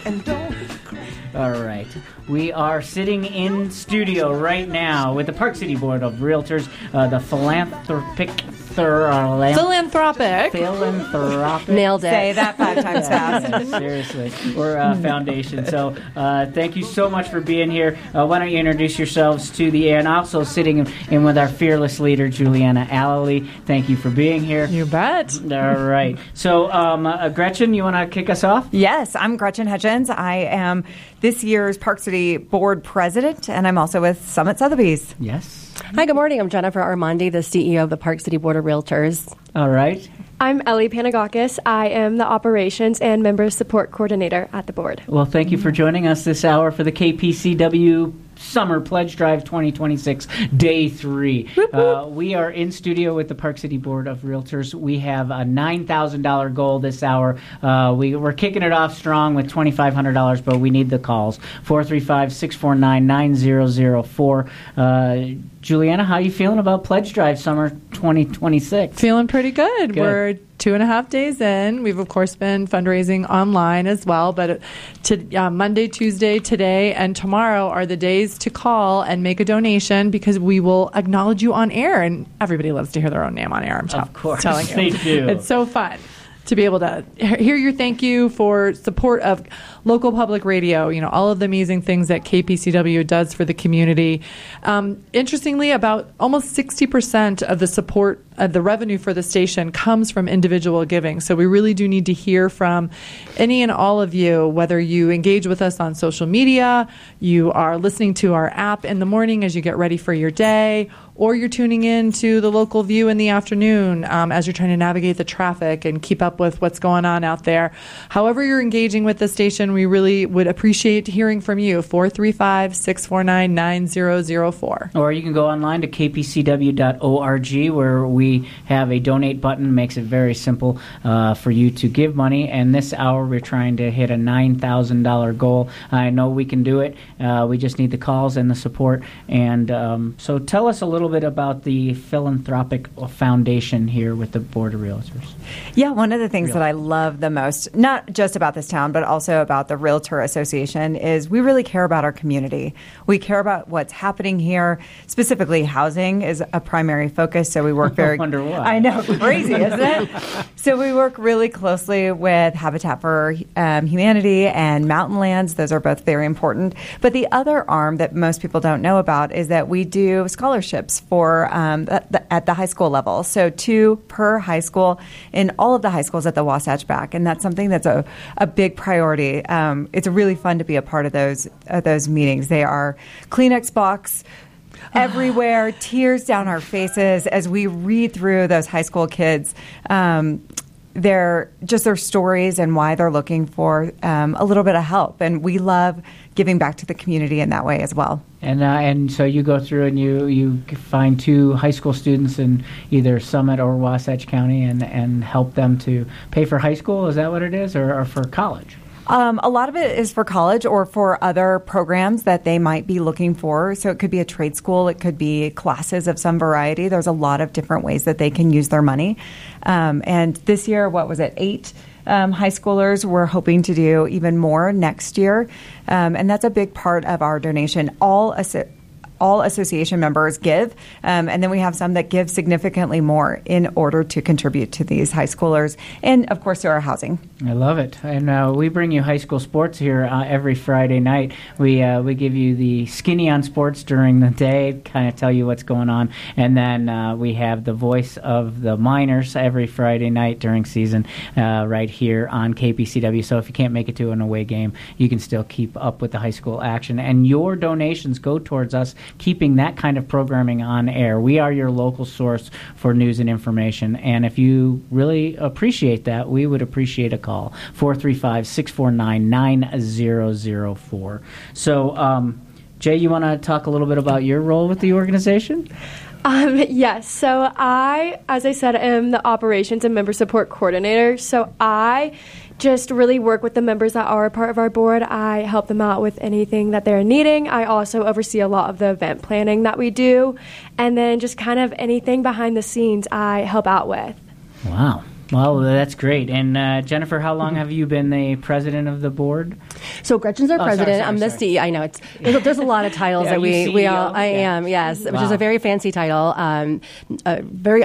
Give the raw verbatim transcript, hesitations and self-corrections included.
and don't. All right. We are sitting in studio right now with the Park City Board of Realtors, uh, the philanthropic... Thir- philanthropic. Philanthropic. Nailed it. Say that five times fast. Yeah, seriously. We're a foundation. So uh, thank you so much for being here. Uh, why don't you introduce yourselves to the air? And also sitting in, in with our fearless leader, Juliana Alley. Thank you for being here. You bet. All right. So, um, uh, Gretchen, you want to kick us off? Yes, I'm Gretchen Hutchins. I am this year's Park City Board President, and I'm also with Summit Sotheby's. Yes. Hi, good morning. I'm Jennifer Armandi, the C E O of the Park City Board of Realtors. All right. I'm Ellie Panagakis. I am the Operations and Member Support Coordinator at the board. Well, thank you for joining us this hour for the K P C W Summer Pledge Drive twenty twenty-six, Day three. Whoop, whoop. Uh, we are in studio with the Park City Board of Realtors. We have a nine thousand dollars goal this hour. Uh, we, we're kicking it off strong with twenty-five hundred dollars, but we need the calls. four three five, six four nine, nine zero zero four. Uh, Juliana, how are you feeling about Pledge Drive Summer twenty twenty-six? Feeling pretty good. Good. We're two and a half days in. We've, of course, been fundraising online as well. But to, uh, Monday, Tuesday, today, and tomorrow are the days to call and make a donation because we will acknowledge you on air. And everybody loves to hear their own name on air, I'm t- of course, telling you. They do. It's so fun to be able to hear your thank you for support of local public radio, you know, all of the amazing things that K P C W does for the community. Um, interestingly, about almost sixty percent of the support of the revenue for the station comes from individual giving. So we really do need to hear from any and all of you, whether you engage with us on social media, you are listening to our app in the morning as you get ready for your day, or you're tuning in to the local view in the afternoon um, as you're trying to navigate the traffic and keep up with what's going on out there. However you're engaging with the station, we really would appreciate hearing from you. four three five, six four nine, nine zero zero four. Or you can go online to k p c w dot org where we have a donate button. Makes it very simple uh, for you to give money. And this hour we're trying to hit a nine thousand dollars goal. I know we can do it. Uh, we just need the calls and the support. And um, so tell us a little bit about the philanthropic foundation here with the Board of Realtors. Yeah, one of the things that I love the most, not just about this town, but also about the Realtor Association, is we really care about our community. We care about what's happening here. Specifically, housing is a primary focus, so we work very... I wonder why. I know, crazy, isn't it? So we work really closely with Habitat for um, Humanity and Mountain Lands. Those are both very important. But the other arm that most people don't know about is that we do scholarships for um, at, the, at the high school level. So two per high school in all of the high schools at the Wasatch Back. And that's something that's a, a big priority. Um, it's really fun to be a part of those, uh, those meetings. They are Kleenex box everywhere, tears down our faces as we read through those high school kids, um, their just their stories and why they're looking for um, a little bit of help. And we love giving back to the community in that way as well. And uh, and so you go through and you, you find two high school students in either Summit or Wasatch County and, and help them to pay for high school. Is that what it is, or, or for college? Um, a lot of it is for college or for other programs that they might be looking for. So it could be a trade school. It could be classes of some variety. There's a lot of different ways that they can use their money. Um, and this year, what was it, eight um, high schoolers? We're hoping to do even more next year. Um, and that's a big part of our donation. All assi- all association members give, um, and then we have some that give significantly more in order to contribute to these high schoolers and, of course, to our housing. I love it. And uh, we bring you high school sports here uh, every Friday night. We uh, we give you the skinny on sports during the day, kind of tell you what's going on, and then uh, we have the voice of the minors every Friday night during season uh, right here on K P C W. So if you can't make it to an away game, you can still keep up with the high school action, and your donations go towards us keeping that kind of programming on air. We are your local source for news and information, and if you really appreciate that, we would appreciate a call. four three five, six four nine, nine zero zero four. So, um, Jay, you want to talk a little bit about your role with the organization? Um, yes. So I, as I said, am the Operations and Member Support Coordinator. So I just really work with the members that are a part of our board. I help them out with anything that they're needing. I also oversee a lot of the event planning that we do. And then just kind of anything behind the scenes I help out with. Wow. Well, that's great. And uh, Jennifer, how long have you been the president of the board? So Gretchen's our Oh, sorry, president. sorry, I'm the sorry. C E O. I know it's there's, there's a lot of titles Yeah, that you we we C E O? all. I Yeah. am, yes, which is Wow. a very fancy title. Um, a very